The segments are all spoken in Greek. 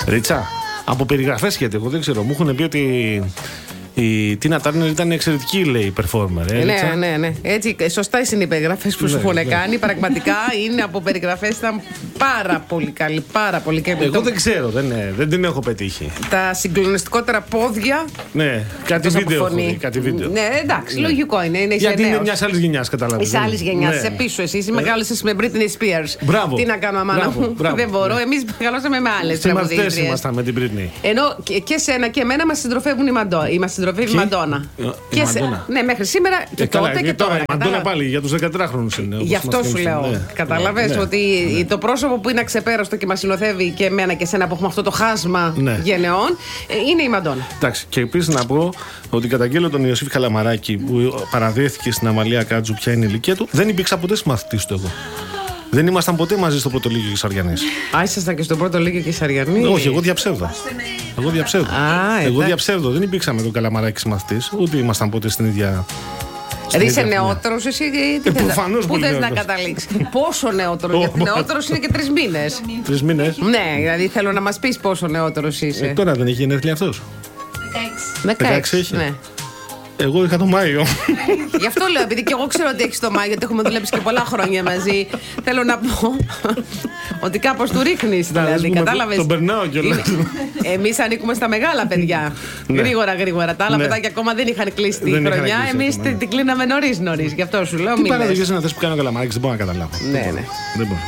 Ρίτσα, από περιγραφές γιατί εγώ δεν ξέρω, μου έχουν πει ότι η Τίνα Τάρνερ ήταν εξαιρετική, λέει, performer. Ναι. Έτσι, σωστά είναι οι περιγραφές που σου έχουν κάνει. Πραγματικά είναι από περιγραφές, ήταν πάρα πολύ καλή. Πάρα πολύ καλή. Εγώ δεν ξέρω, δεν την έχω πετύχει. Τα συγκλονιστικότερα πόδια. Ναι, κάτι βίντεο έχω δει, κάτι βίντεο. Ναι, εντάξει, λογικό είναι. Γιατί είναι μια άλλη γενιά, καταλαβαίνεις. Είσαι άλλη γενιά, είσαι πίσω εσύ. Εσύ μεγάλωσες με Britney Spears. Μπράβο. Τι να κάνω, αμάνα μου. Δεν μπορώ. Εμείς μεγαλώσαμε με άλλες τραγουδίστριες. Συμμαθητές ήμασταν με την Britney. Ενώ και σένα και εμένα μας συντροφεύουν η Μαντόνα. Ναι, μέχρι σήμερα και τότε και τώρα. Η Μαντόνα πάλι για τους 13χρονους είναι. Γι' αυτό σου λέω. Καταλαβαίνεις ότι το πρόσωπο που είναι αξεπέραστο και μας συνοθεύει και εμένα και εσένα που έχουμε αυτό το χάσμα γενεών είναι η Μαντόνα. Εντάξει, και επίσης να πω ότι καταγγέλλω τον Ιωσήφ Καλαμαράκη που παραδέθηκε στην Αμαλία Κάτζου, ποια είναι η ηλικία του. Δεν υπήρξα ποτέ συμμαθητής του εγώ. Δεν ήμασταν ποτέ μαζί στο πρώτο Λύκειο Κεσαριανής. Α, ήσασταν και στο πρώτο Λύκειο Κεσαριανής. Όχι, εγώ διαψεύδω. Εγώ διαψεύδω. Δεν υπήρξα με τον Καλαμαράκη συμμαθητής, ούτε ήμασταν ποτέ στην ίδια. Είσαι νεότερος εσύ ή πού θες να καταλήξεις? Πόσο νεότερος? Γιατί νεότερος είναι και 3 μήνες. 3 μήνες? Ναι, δηλαδή θέλω να μας πεις πόσο νεότερος είσαι. Τώρα δεν έχει γενέθλια αυτός? 16 έχει. Ναι. Εγώ είχα το Μάιο. Γι' αυτό λέω, επειδή και εγώ ξέρω ότι έχεις το Μάιο, γιατί έχουμε δουλέψει και πολλά χρόνια μαζί. Θέλω να πω ότι κάπως του ρίχνεις. Δηλαδή, κατάλαβες. Τον περνάω κιόλας. Εμείς ανήκουμε στα μεγάλα παιδιά. Γρήγορα. Τα άλλα παιδάκια ακόμα δεν είχαν κλείσει τη χρονιά. Εμείς την κλείναμε νωρίς. Γι' αυτό σου λέω. Τι παραδοχές είναι αυτές που κάνει ο Καλαμαράκης, δεν μπορώ να καταλάβω. Ναι. Δεν μπορώ.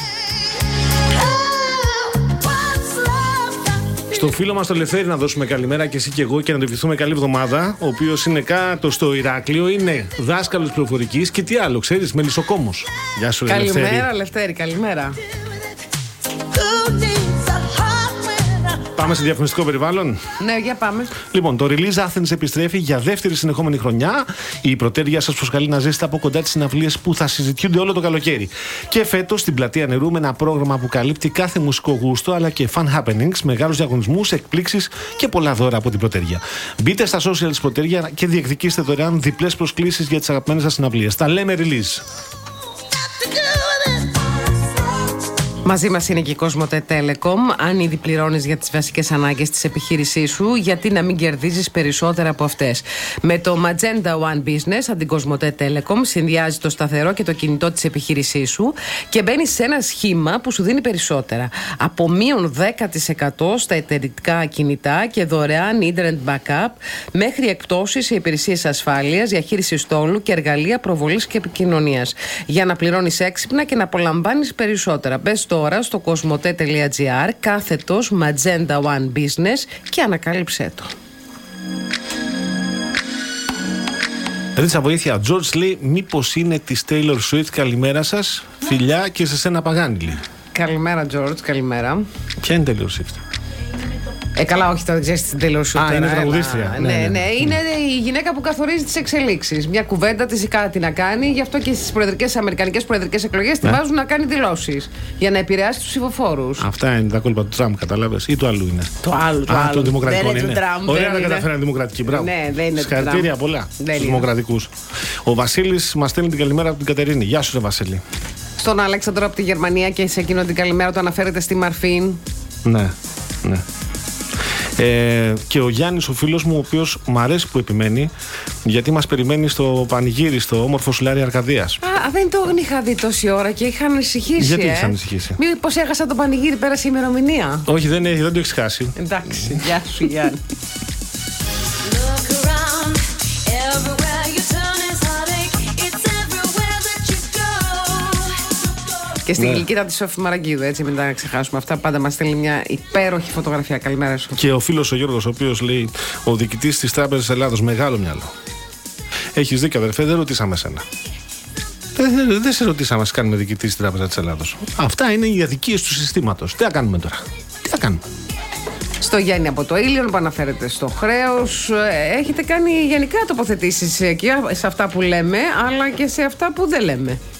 Στο φίλο μας το Λευτέρη να δώσουμε καλημέρα και εσύ και εγώ και να του ευχηθούμε καλή εβδομάδα. Ο οποίος είναι κάτω στο Ηράκλειο, είναι δάσκαλος πληροφορικής και τι άλλο, ξέρεις, μελισσοκόμος. Γεια σου, Λευτέρη. Καλημέρα, Λευτέρη, καλημέρα. Πάμε σε διαφημιστικό περιβάλλον. Ναι, για πάμε. Λοιπόν, το Release Athens επιστρέφει για δεύτερη συνεχόμενη χρονιά. Η Πρωτέρια σας προσκαλεί να ζήσετε από κοντά τις συναυλίες που θα συζητιούνται όλο το καλοκαίρι. Και φέτος στην Πλατεία Νερού με ένα πρόγραμμα που καλύπτει κάθε μουσικό γούστο αλλά και fun happenings, μεγάλους διαγωνισμούς, εκπλήξεις και πολλά δώρα από την Πρωτέρια. Μπείτε στα social της Πρωτέρια και διεκδικήστε δωρεάν διπλές προσκλήσεις για τις αγαπημένες σας συναυλίες. Τα λέμε Release. Μαζί μας είναι και η Κοσμοτέ Telecom. Αν ήδη πληρώνεις για τις βασικές ανάγκες της επιχείρησής σου, γιατί να μην κερδίζεις περισσότερα από αυτές? Με το Magenta One Business από την Κοσμοτέ Telecom συνδυάζει το σταθερό και το κινητό της επιχείρησής σου και μπαίνεις σε ένα σχήμα που σου δίνει περισσότερα. Από μείον 10% στα εταιρικά κινητά και δωρεάν internet backup, μέχρι εκπτώσεις σε υπηρεσίες ασφάλειας, διαχείρισης στόλου και εργαλεία προβολής και επικοινωνίας. Για να πληρώνεις έξυπνα και να απολαμβάνεις περισσότερα. Μπες τώρα στο cosmote.gr / Magenta One Business και ανακάλυψέ το. Ρίτσα, βοήθεια. George λέει, μήπως είναι της Taylor Swift? Καλημέρα σας. Φιλιά και σε σένα Παγάνιλη. Καλημέρα, George, καλημέρα. Ποια είναι Taylor Swift? Καλά, όχι, δεν ξέρεις την Taylor Swift. Είναι τραγουδίστρια. Ναι, είναι η γυναίκα που καθορίζει τις εξελίξεις. Μια κουβέντα της ή κάτι να κάνει, γι' αυτό και στις αμερικανικές προεδρικές εκλογές τη βάζουν να κάνει δηλώσεις για να επηρεάσει τους ψηφοφόρους. Αυτά είναι τα κόλπα του Τραμπ, κατάλαβες, ή του άλλου είναι? Το άλλο. Το δημοκρατικό είναι. Ωραία, να καταφέρανε δημοκρατική. Μπράβο. Ναι, δεν είναι. Συγχαρητήρια πολλά στους δημοκρατικούς. Ο Βασίλης μας στέλνει την καλημέρα από την Κατερίνη. Γεια σου, Βασίλη. Στον Αλέξανδρο από τη Γερμανία και σε εκείνο την καλημέρα του αναφέρεται στη Μαρφίν. Ναι. Και ο Γιάννης, ο φίλος μου, ο οποίος μου αρέσει που επιμένει, γιατί μας περιμένει στο πανηγύρι, στο όμορφο Σουλάρι Αρκαδίας. Δεν τον είχα δει τόση ώρα και είχα ανησυχήσει. Γιατί είχες ανησυχήσει? Μήπως έχασα το πανηγύρι, πέρασε η ημερομηνία? Όχι, δεν το έχεις χάσει. Εντάξει, γεια σου, Γιάννη. Και στην γλυκύτα τη Σόφη Μαραγκίδου, έτσι, μην τα ξεχάσουμε αυτά. Πάντα μας στέλνει μια υπέροχη φωτογραφία. Καλημέρα σου. Και ο φίλος ο Γιώργος, ο οποίος λέει, ο διοικητής της Τράπεζας Ελλάδος, μεγάλο μυαλό. Έχεις δίκιο, αδερφέ, δεν ρωτήσαμε εσένα. Δεν σε ρωτήσαμε, σε κάνουμε διοικητή της Τράπεζας της Ελλάδος. Αυτά είναι οι αδικίες του συστήματος. Τι θα κάνουμε τώρα? Τι θα κάνουμε? Στο Γιάννη από το Ήλιον που αναφέρεται στο χρέος. Έχετε κάνει γενικά τοποθετήσεις και σε αυτά που λέμε, αλλά και σε αυτά που δεν λέμε.